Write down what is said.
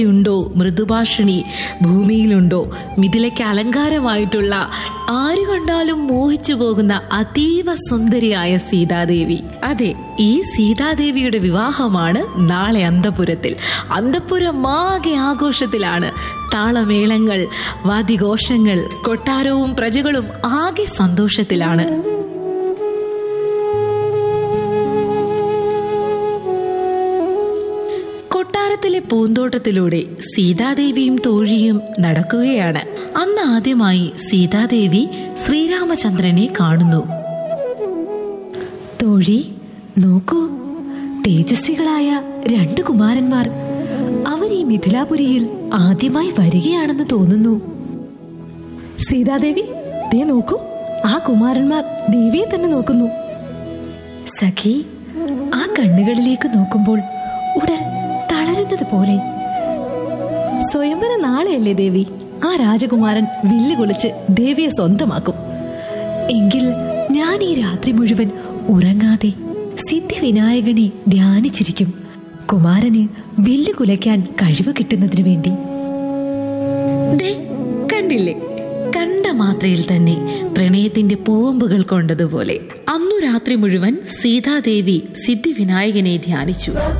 ഉണ്ടോ മൃദുഭാഷിണി ഭൂമിയിലുണ്ടോ? മിഥിലയ്ക്ക് അലങ്കാരമായിട്ടുള്ള, ആരു കണ്ടാലും മോഹിച്ചു പോകുന്ന അതീവ സുന്ദരിയായ സീതാദേവി. അതെ, ഈ സീതാദേവിയുടെ വിവാഹമാണ് നാളെ അന്തപുരത്തിൽ. അന്തപുരം ആകെ ആഘോഷത്തിലാണ്. താളമേളങ്ങൾ, വാദ്യഘോഷങ്ങൾ, കൊട്ടാരവും പ്രജകളും ആകെ സന്തോഷത്തിലാണ്. കൊട്ടാരത്തിലെ പൂന്തോട്ടത്തിലൂടെ സീതാദേവിയും തോഴിയും നടക്കുകയാണ്. അന്ന് ആദ്യമായി സീതാദേവി ശ്രീരാമചന്ദ്രനെ കാണുന്നു. തോഴി, നോക്കൂ, തേജസ്വികളായ 2 കുമാരന്മാർ. അവർ ഈ മിഥിലാപുരിയിൽ ആദ്യമായി വരികയാണെന്ന് തോന്നുന്നു. സീതാദേവി, ദേ നോക്കൂ, ആ കുമാരന്മാർ ദേവിയെ തന്നെ നോക്കുന്നു. സഖി, ആ കണ്ണുകളിലേക്ക് നോക്കുമ്പോൾ ഉടൻ തളരുന്നത് പോലെ. സ്വയംവര നാളെയല്ലേ ദേവി, ആ രാജകുമാരൻ വില്ല് കൊളിച്ച് ദേവിയെ സ്വന്തമാക്കും. എങ്കിൽ ഞാൻ ഈ രാത്രി മുഴുവൻ ഉറങ്ങാതെ സിദ്ധിവിനായകനെ ധ്യാനിച്ചിരിക്കും, കുമാരന് വില്ല് കുലയ്ക്കാൻ കഴിവ് കിട്ടുന്നതിനു വേണ്ടി. കണ്ടില്ലേ, കണ്ട മാത്രയിൽ തന്നെ പ്രണയത്തിന്റെ പൂവമ്പുകൾ കൊണ്ടതുപോലെ അന്നു രാത്രി മുഴുവൻ സീതാദേവി സിദ്ധിവിനായകനെ ധ്യാനിച്ചു.